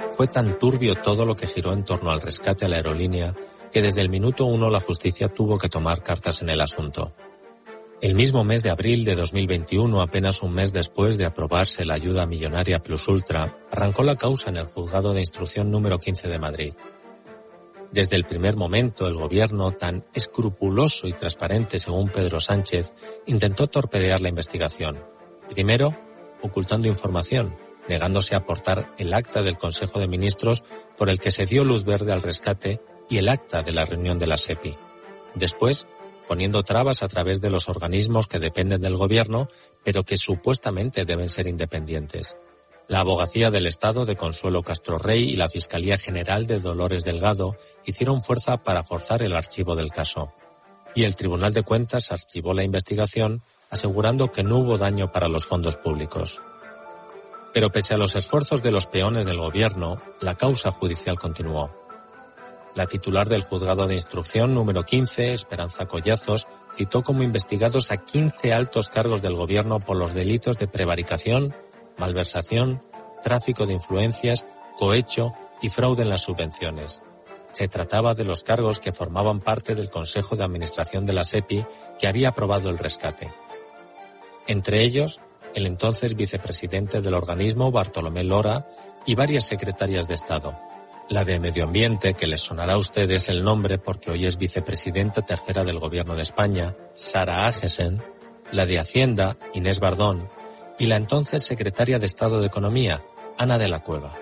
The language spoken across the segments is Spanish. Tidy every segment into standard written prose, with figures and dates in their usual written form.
Fue tan turbio todo lo que giró en torno al rescate a la aerolínea que desde el minuto 1 la justicia tuvo que tomar cartas en el asunto. El mismo mes de abril de 2021, apenas un mes después de aprobarse la ayuda millonaria Plus Ultra, arrancó la causa en el Juzgado de Instrucción número 15 de Madrid. Desde el primer momento, el gobierno, tan escrupuloso y transparente según Pedro Sánchez, intentó torpedear la investigación. Primero, ocultando información, negándose a aportar el acta del Consejo de Ministros por el que se dio luz verde al rescate y el acta de la reunión de la SEPI. Después, poniendo trabas a través de los organismos que dependen del gobierno, pero que supuestamente deben ser independientes. La Abogacía del Estado de Consuelo Castro Rey y la Fiscalía General de Dolores Delgado hicieron fuerza para forzar el archivo del caso. Y el Tribunal de Cuentas archivó la investigación, asegurando que no hubo daño para los fondos públicos. Pero pese a los esfuerzos de los peones del gobierno, la causa judicial continuó. La titular del Juzgado de Instrucción número 15, Esperanza Collazos, citó como investigados a 15 altos cargos del gobierno por los delitos de prevaricación, malversación, tráfico de influencias, cohecho y fraude en las subvenciones. Se trataba de los cargos que formaban parte del Consejo de Administración de la SEPI que había aprobado el rescate. Entre ellos, el entonces vicepresidente del organismo, Bartolomé Lora, y varias secretarias de Estado. La de Medio Ambiente, que les sonará a ustedes el nombre porque hoy es vicepresidenta tercera del Gobierno de España, Sara Agesen, la de Hacienda, Inés Bardón, y la entonces secretaria de Estado de Economía, Ana de la Cueva.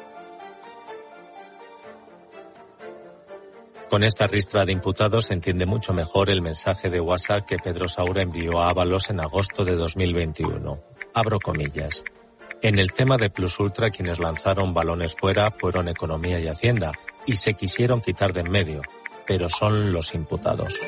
Con esta ristra de imputados se entiende mucho mejor el mensaje de WhatsApp que Pedro Saura envió a Ábalos en agosto de 2021. Abro comillas. En el tema de Plus Ultra, quienes lanzaron balones fuera fueron Economía y Hacienda, y se quisieron quitar de en medio, pero son los imputados.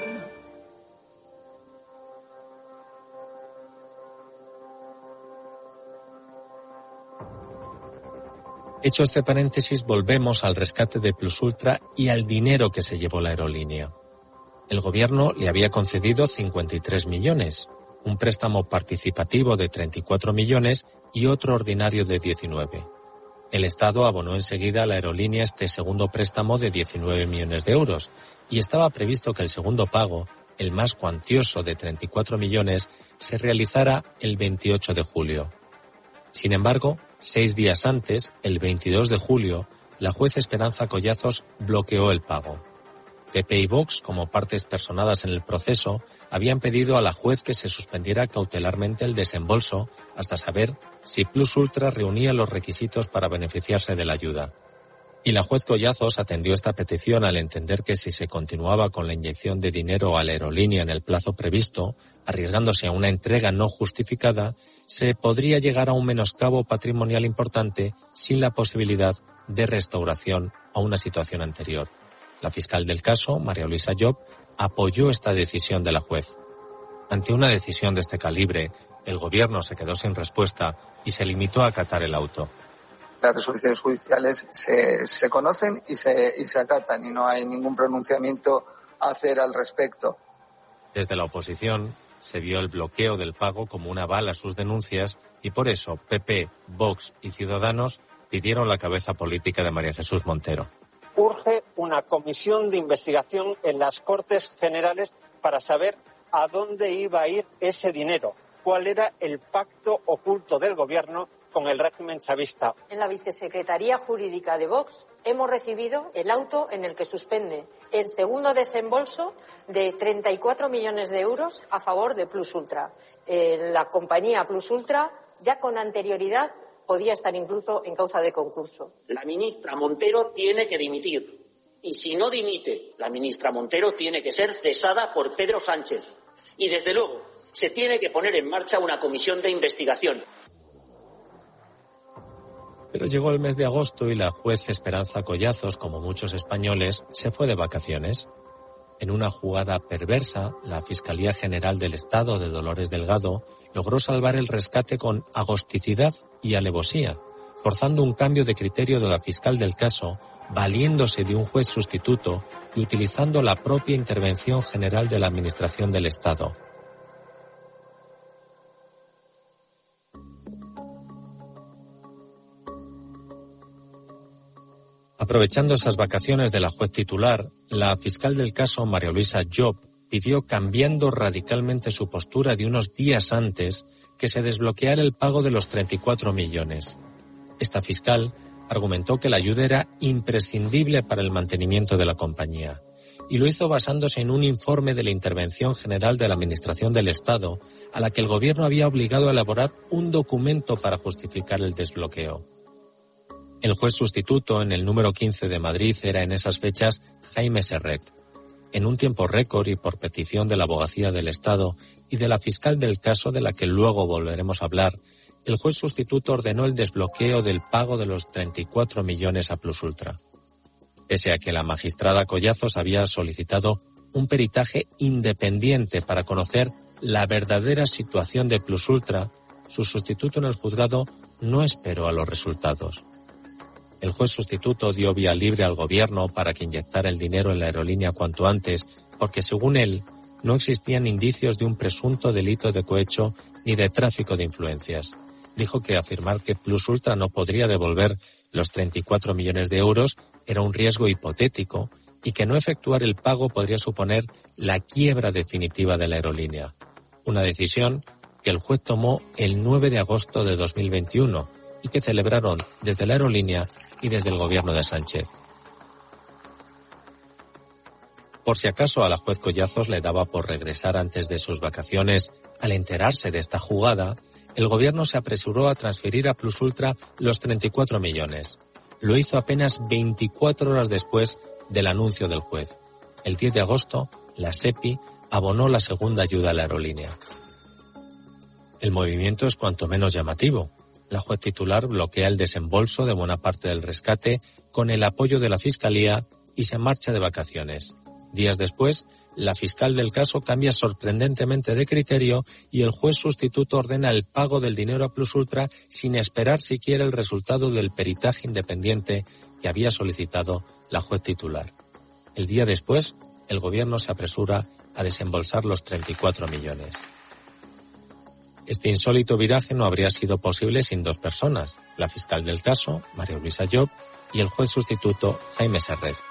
Hecho este paréntesis, volvemos al rescate de Plus Ultra y al dinero que se llevó la aerolínea. El gobierno le había concedido 53 millones, un préstamo participativo de 34 millones y otro ordinario de 19. El Estado abonó enseguida a la aerolínea este segundo préstamo de 19 millones de euros y estaba previsto que el segundo pago, el más cuantioso de 34 millones, se realizara el 28 de julio. Sin embargo, 6 días antes, el 22 de julio, la juez Esperanza Collazos bloqueó el pago. PP y Vox, como partes personadas en el proceso, habían pedido a la juez que se suspendiera cautelarmente el desembolso hasta saber si Plus Ultra reunía los requisitos para beneficiarse de la ayuda. Y la juez Collazos atendió esta petición al entender que si se continuaba con la inyección de dinero a la aerolínea en el plazo previsto, arriesgándose a una entrega no justificada, se podría llegar a un menoscabo patrimonial importante sin la posibilidad de restauración a una situación anterior. La fiscal del caso, María Luisa Llop, apoyó esta decisión de la juez. Ante una decisión de este calibre, el gobierno se quedó sin respuesta y se limitó a acatar el auto. Las resoluciones judiciales se conocen y se acatan y no hay ningún pronunciamiento a hacer al respecto. Desde la oposición se vio el bloqueo del pago como un aval a sus denuncias y por eso PP, Vox y Ciudadanos pidieron la cabeza política de María Jesús Montero. Urge una comisión de investigación en las Cortes Generales para saber a dónde iba a ir ese dinero, cuál era el pacto oculto del gobierno con el régimen chavista. En la Vicesecretaría Jurídica de Vox hemos recibido el auto en el que suspende el segundo desembolso de 34 millones de euros a favor de Plus Ultra. La compañía Plus Ultra ya con anterioridad podía estar incluso en causa de concurso. La ministra Montero tiene que dimitir. Y si no dimite, la ministra Montero tiene que ser cesada por Pedro Sánchez. Y desde luego, se tiene que poner en marcha una comisión de investigación. Pero llegó el mes de agosto y la juez Esperanza Collazos, como muchos españoles, se fue de vacaciones. En una jugada perversa, la Fiscalía General del Estado de Dolores Delgado logró salvar el rescate con agosticidad y alevosía, forzando un cambio de criterio de la fiscal del caso, valiéndose de un juez sustituto y utilizando la propia intervención general de la Administración del Estado. Aprovechando esas vacaciones de la juez titular, la fiscal del caso, María Luisa Llop, pidió, cambiando radicalmente su postura de unos días antes, que se desbloqueara el pago de los 34 millones. Esta fiscal argumentó que la ayuda era imprescindible para el mantenimiento de la compañía, y lo hizo basándose en un informe de la Intervención General de la Administración del Estado, a la que el Gobierno había obligado a elaborar un documento para justificar el desbloqueo. El juez sustituto en el número 15 de Madrid era en esas fechas Jaime Serret. En un tiempo récord y por petición de la Abogacía del Estado y de la fiscal del caso, de la que luego volveremos a hablar, el juez sustituto ordenó el desbloqueo del pago de los 34 millones a Plus Ultra. Pese a que la magistrada Collazos había solicitado un peritaje independiente para conocer la verdadera situación de Plus Ultra, su sustituto en el juzgado no esperó a los resultados. El juez sustituto dio vía libre al Gobierno para que inyectara el dinero en la aerolínea cuanto antes, porque según él no existían indicios de un presunto delito de cohecho ni de tráfico de influencias. Dijo que afirmar que Plus Ultra no podría devolver los 34 millones de euros era un riesgo hipotético y que no efectuar el pago podría suponer la quiebra definitiva de la aerolínea. Una decisión que el juez tomó el 9 de agosto de 2021 y que celebraron desde la aerolínea y desde el Gobierno de Sánchez. Por si acaso a la juez Collazos le daba por regresar antes de sus vacaciones, al enterarse de esta jugada, el Gobierno se apresuró a transferir a Plus Ultra los 34 millones. Lo hizo apenas 24 horas después del anuncio del juez. El 10 de agosto, la SEPI abonó la segunda ayuda a la aerolínea. El movimiento es cuanto menos llamativo. La juez titular bloquea el desembolso de buena parte del rescate con el apoyo de la Fiscalía y se marcha de vacaciones. Días después, la fiscal del caso cambia sorprendentemente de criterio y el juez sustituto ordena el pago del dinero a Plus Ultra sin esperar siquiera el resultado del peritaje independiente que había solicitado la juez titular. El día después, el Gobierno se apresura a desembolsar los 34 millones. Este insólito viraje no habría sido posible sin dos personas, la fiscal del caso, María Luisa Llop, y el juez sustituto, Jaime Serret.